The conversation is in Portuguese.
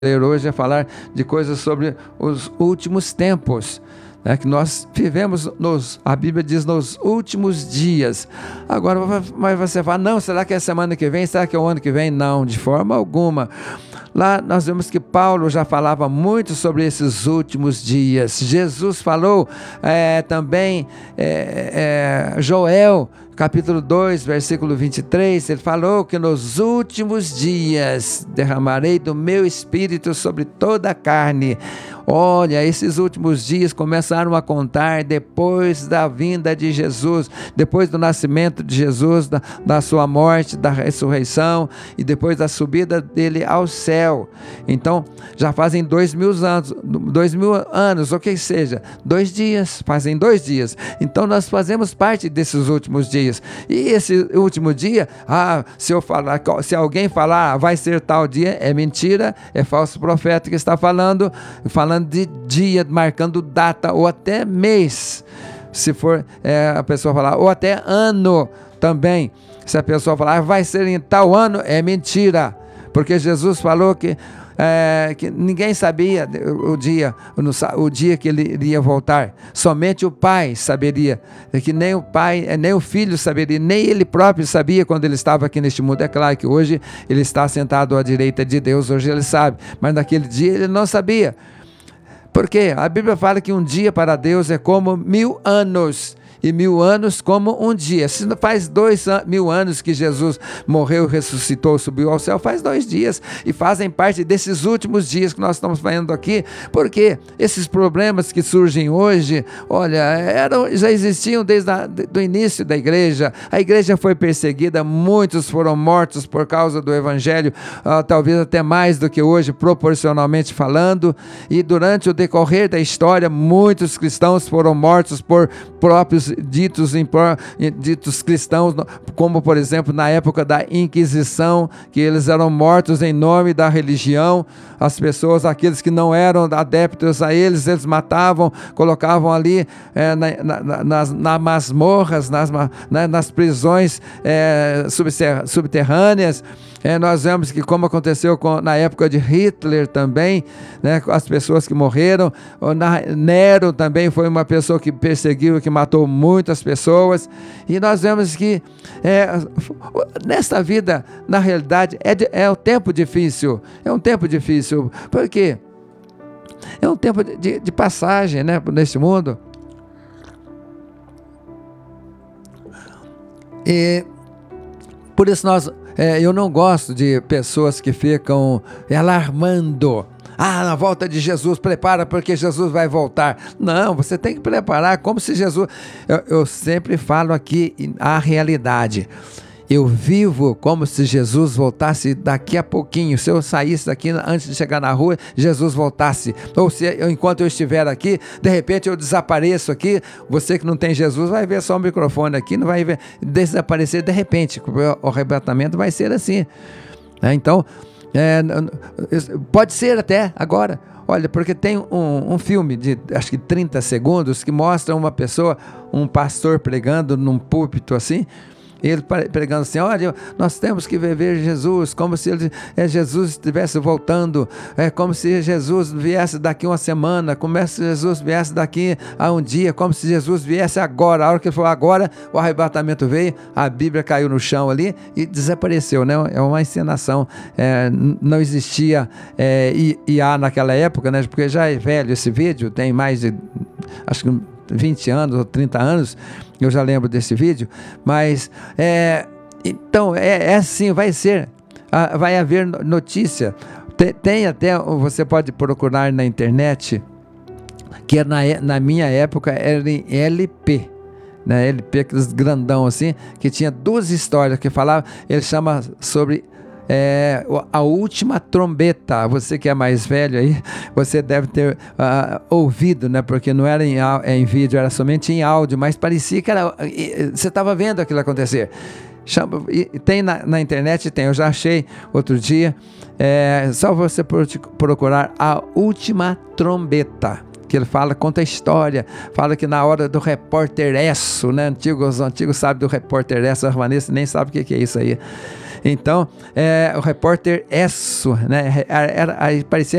ler hoje é falar de coisas sobre os últimos tempos, né, que nós vivemos, a Bíblia diz, nos últimos dias. Agora, mas você fala, não, será que é semana que vem? Será que é o ano que vem? Não, de forma alguma. Lá nós vemos que Paulo já falava muito sobre esses últimos dias. Jesus falou também, Joel, capítulo 2, versículo 23, ele falou que nos últimos dias derramarei do meu espírito sobre toda a carne. Olha, esses últimos dias começaram a contar depois da vinda de Jesus, depois do nascimento de Jesus, da sua morte, da ressurreição e depois da subida dele ao céu. Então, já fazem 2000 anos, ou que seja, 2 dias, fazem 2 dias. Então, nós fazemos parte desses últimos dias. E esse último dia, se alguém falar, vai ser tal dia, é mentira, é falso profeta que está falando de dia, marcando data ou até mês, se for a pessoa falar, ou até ano também. Se a pessoa falar, vai ser em tal ano, é mentira, porque Jesus falou que ninguém sabia o dia que ele iria voltar, somente o Pai saberia, que nem o Pai, nem o Filho saberia, nem ele próprio sabia quando ele estava aqui neste mundo. É claro que hoje ele está sentado à direita de Deus, hoje ele sabe, mas naquele dia ele não sabia. Porque a Bíblia fala que um dia para Deus é como 1000 anos, e 1000 anos como um dia. Se faz 2000 anos que Jesus morreu, ressuscitou, subiu ao céu, faz 2 dias, e fazem parte desses últimos dias que nós estamos vendo aqui, porque esses problemas que surgem hoje, olha, já existiam desde o início da igreja. A igreja foi perseguida, muitos foram mortos por causa do evangelho, talvez até mais do que hoje, proporcionalmente falando, e durante o decorrer da história, muitos cristãos foram mortos por próprios ditos cristãos, como por exemplo na época da Inquisição, que eles eram mortos em nome da religião. As pessoas, aqueles que não eram adeptos a eles matavam, colocavam ali nas masmorras, nas prisões subterrâneas. Nós vemos que, como aconteceu na época de Hitler também, né, as pessoas que morreram. Nero também foi uma pessoa que perseguiu, que matou muitas pessoas. E nós vemos que nesta vida, na realidade, é um tempo difícil. É um tempo difícil. Por quê? É um tempo de passagem, né, neste mundo. E por isso eu não gosto de pessoas que ficam alarmando. Na volta de Jesus, prepara porque Jesus vai voltar. Não, você tem que preparar como se Jesus... Eu sempre falo aqui a realidade. Eu vivo como se Jesus voltasse daqui a pouquinho. Se eu saísse daqui antes de chegar na rua, Jesus voltasse. Ou se enquanto eu estiver aqui, de repente eu desapareço aqui. Você que não tem Jesus vai ver só o microfone aqui, não vai ver desaparecer de repente. O arrebatamento vai ser assim. Então, pode ser até agora. Olha, porque tem um filme de acho que 30 segundos que mostra uma pessoa, um pastor pregando num púlpito assim. Ele pregando assim, olha, nós temos que viver Jesus, como se Jesus estivesse voltando, como se Jesus viesse daqui uma semana, como se Jesus viesse daqui a um dia, como se Jesus viesse agora. A hora que ele falou agora, o arrebatamento veio, a Bíblia caiu no chão ali e desapareceu, né? É uma encenação, não existia IA naquela época, né? Porque já é velho esse vídeo, tem mais de, acho que 20 anos ou 30 anos, eu já lembro desse vídeo, mas então assim, vai haver notícia, tem até, você pode procurar na internet, que na minha época era em LP, né? LP, aqueles grandão assim, que tinha 2 histórias que falava, ele chama sobre a última trombeta. Você que é mais velho aí, você deve ter ouvido, né? Porque não era em vídeo, era somente em áudio, mas parecia que você estava vendo aquilo acontecer. Tem na internet, eu já achei outro dia, só você procurar a última trombeta, que ele conta a história, fala que na hora do repórter Esso, né? Os antigos sabem do repórter Esso, o arvanense nem sabe o que é isso aí. Então, o repórter Esso, né, parecia